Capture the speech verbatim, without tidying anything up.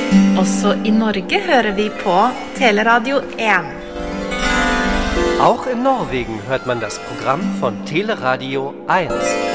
Også i Norge hører vi på Teleradio én. Auch in Norwegen hört man das Programm von Teleradio eins.